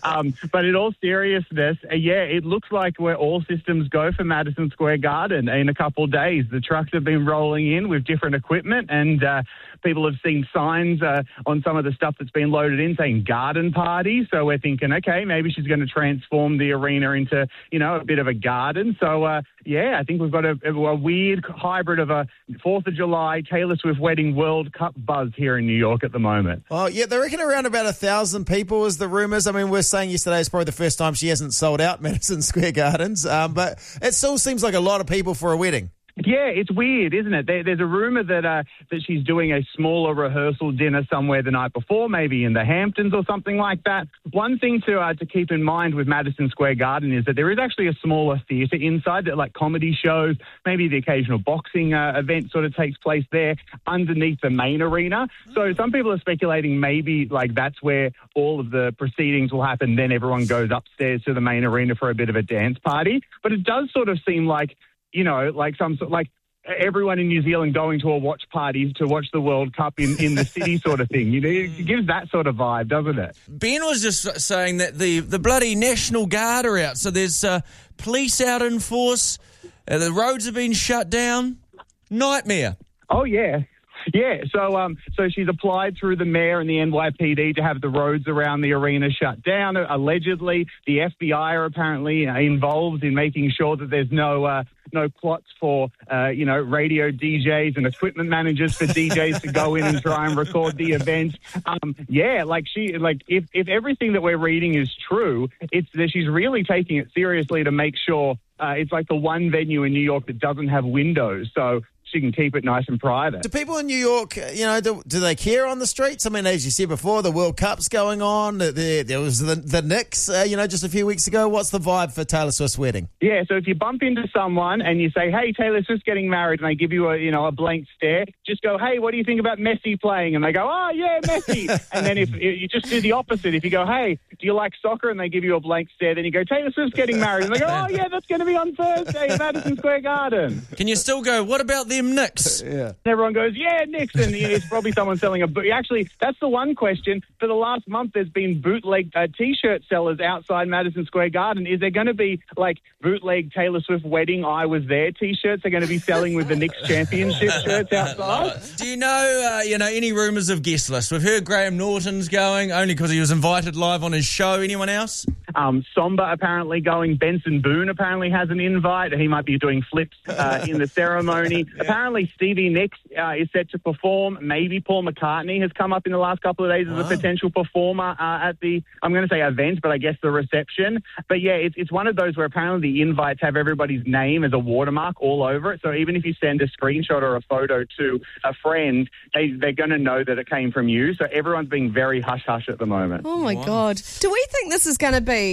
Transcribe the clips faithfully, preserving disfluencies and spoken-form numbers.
Um, but in all seriousness, uh, yeah, it looks like where all systems go for Madison Square Garden in a couple of days. The trucks have been rolling in with different equipment, and uh, people have seen signs uh, on some of the stuff that's been loaded in saying garden party. So we're thinking, okay, maybe she's going to transform the arena into, you know, a bit of a garden. So, uh, yeah, I think we've got a, a weird hybrid of a fourth of July Taylor Swift wedding World Cup buzz here in New York at the moment. Oh, yeah, they reckon around about a thousand people is the rumours. I mean, we're saying yesterday is probably the first time she hasn't sold out Madison Square Gardens, um, but it still seems like a lot of people for a wedding. Yeah, it's weird, isn't it? There, there's a rumour that uh, that she's doing a smaller rehearsal dinner somewhere the night before, maybe in the Hamptons or something like that. One thing to uh, to keep in mind with Madison Square Garden is that there is actually a smaller theatre inside that, like comedy shows, maybe the occasional boxing uh, event sort of takes place there underneath the main arena. So some people are speculating maybe like that's where all of the proceedings will happen. Then everyone goes upstairs to the main arena for a bit of a dance party. But it does sort of seem like, you know, like some sort like everyone in New Zealand going to a watch party to watch the World Cup in, in the city sort of thing. You know, it gives that sort of vibe, doesn't it? Ben was just saying that the, the bloody National Guard are out. So there's uh, police out in force. Uh, the roads have been shut down. Nightmare. Oh, yeah. Yeah, so um, so she's applied through the mayor and the N Y P D to have the roads around the arena shut down. Allegedly, the F B I are apparently involved in making sure that there's no uh, no plots for uh, you know radio D Js and equipment managers for D Js to go in and try and record the event. Um, yeah, like she like if if everything that we're reading is true, it's that she's really taking it seriously to make sure uh, it's like the one venue in New York that doesn't have windows. So she can keep it nice and private. Do people in New York, you know, do, do they care on the streets? I mean, as you said before, the World Cup's going on. There, there was the, the Knicks, uh, you know, just a few weeks ago. What's the vibe for Taylor Swift's wedding? Yeah, so if you bump into someone and you say, hey, Taylor Swift's getting married, and they give you a, you know, a blank stare, just go, hey, what do you think about Messi playing? And they go, oh, yeah, Messi. And then if you just do the opposite, if you go, hey, do you like soccer? And they give you a blank stare, then you go, Taylor Swift's getting married. And they go, oh, yeah, that's going to be on Thursday at Madison Square Garden. Can you still go, what about them Knicks? Yeah. And everyone goes, yeah, Knicks. And it's probably someone selling a boot. Actually, that's the one question. For the last month, there's been bootleg uh, T-shirt sellers outside Madison Square Garden. Is there going to be, like, bootleg Taylor Swift wedding I was there T-shirts they're going to be selling with the Knicks championship shirts outside? Do you know, uh, you know, any rumours of guest lists? We've heard Graham Norton's going, only because he was invited live on his show. Anyone else? Um, Somba apparently going. Benson Boone apparently has an invite. He might be doing flips uh, in the ceremony. Yeah. Apparently Stevie Nicks uh, is set to perform. Maybe Paul McCartney has come up in the last couple of days as wow. a potential performer uh, at the, I'm going to say event, but I guess the reception. But yeah, it's, it's one of those where apparently the invites have everybody's name as a watermark all over it. So even if you send a screenshot or a photo to a friend, they, they're going to know that it came from you. So everyone's being very hush-hush at the moment. Oh my wow. God. Do we think this is going to be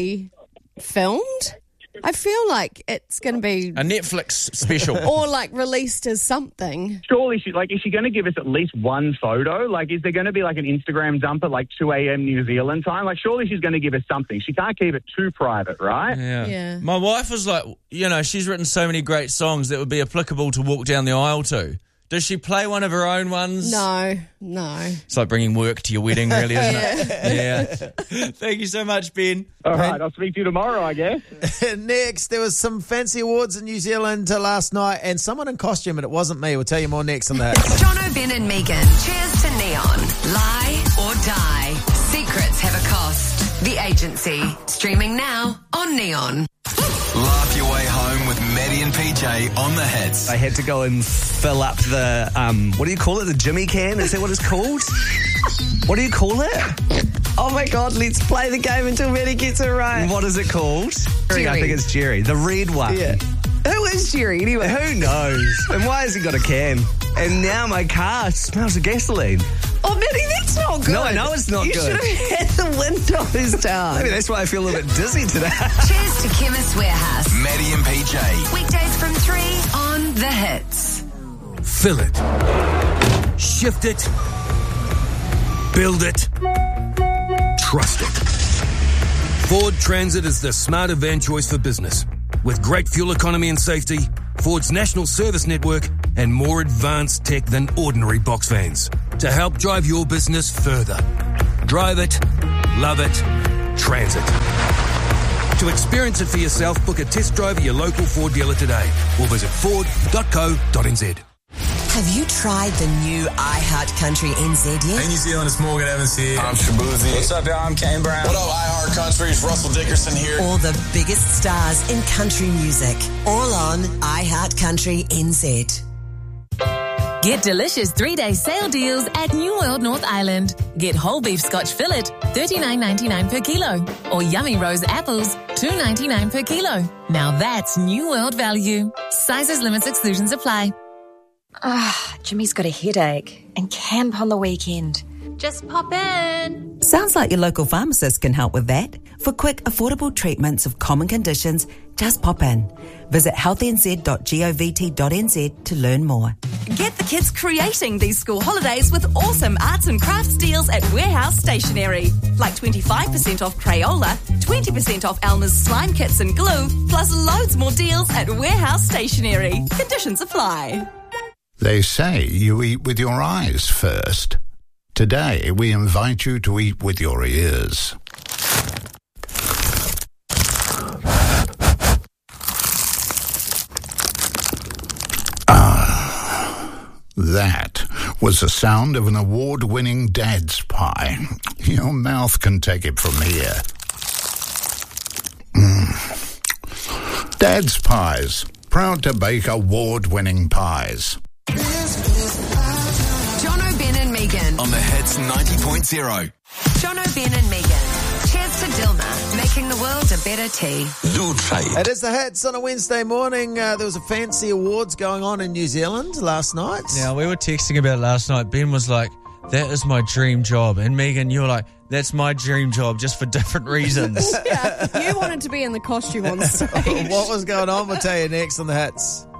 filmed? I feel like it's going to be a Netflix special, or like released as something. Surely, she like is she going to give us at least one photo? Like, is there going to be like an Instagram dump at like two a.m. New Zealand time? Like, surely she's going to give us something. She can't keep it too private, right? Yeah. yeah. My wife was like, you know, she's written so many great songs that would be applicable to walk down the aisle to. Does she play one of her own ones? No, no. It's like bringing work to your wedding, really, isn't it? Yeah. Thank you so much, Ben. All right, I'll speak to you tomorrow, I guess. Next, there was some fancy awards in New Zealand uh, last night, and someone in costume, and it wasn't me. We'll tell you more next on that. Jono, Ben and Megan. Cheers to Neon. Lie or die. Secrets have a cost. The Agency. Streaming now on Neon. Laugh your way home with Maddie and P J on the hits. I had to go and fill up the, um, what do you call it, the Jimmy can? Is that what it's called? What do you call it? Oh my God, let's play the game until Maddie gets it right. What is it called? Jerry. I think it's Jerry. The red one. Yeah. Who is Jerry anyway? Who knows? And why has he got a can? And now my car smells of gasoline. Oh, Maddie, that's not good. No, I know it's not you good. You should have had the windows down. Maybe that's why I feel a little bit dizzy today. Cheers to Chemist Warehouse. Maddie and P J. Weekdays from three on The Hits. Fill it. Shift it. Build it. Trust it. Ford Transit is the smarter van choice for business. With great fuel economy and safety, Ford's national service network, and more advanced tech than ordinary box vans to help drive your business further. Drive it, love it, Transit. To experience it for yourself, book a test drive at your local Ford dealer today or visit ford dot co dot n z. Have you tried the new iHeart Country N Z yet? Hey New Zealand, it's Morgan Evans here. I'm Shabuzi. What's up, y'all? I'm Kane Brown. What up, iHeart Country? It's Russell Dickerson here. All the biggest stars in country music, all on iHeart Country N Z. Get delicious three-day sale deals at New World North Island. Get whole beef Scotch fillet, thirty-nine ninety-nine per kilo. Or yummy rose apples, two ninety-nine per kilo. Now that's New World value. Sizes, limits, exclusions apply. Ah, Jimmy's got a headache and camp on the weekend. Just pop in. Sounds like your local pharmacist can help with that. For quick, affordable treatments of common conditions, just pop in. Visit health n z dot govt dot n z to learn more. Get the kids creating these school holidays with awesome arts and crafts deals at Warehouse Stationery. Like twenty-five percent off Crayola, twenty percent off Elmer's slime kits and glue, plus loads more deals at Warehouse Stationery. Conditions apply. They say you eat with your eyes first. Today, we invite you to eat with your ears. Ah, that was the sound of an award-winning Dad's Pie. Your mouth can take it from here. Mm. Dad's Pies, proud to bake award-winning pies. John O'Ben and Megan. On the Hits ninety point oh. John O'Ben and Megan. Cheers to Dilma, making the world a better tea. Do try it. It is the Hits on a Wednesday morning. Uh, there was a fancy awards going on in New Zealand last night. Now, we were texting about it last night. Ben was like, that is my dream job. And Megan, you were like, that's my dream job, just for different reasons. Yeah, you wanted to be in the costume on stage. What was going on? We'll tell you next on the Hits.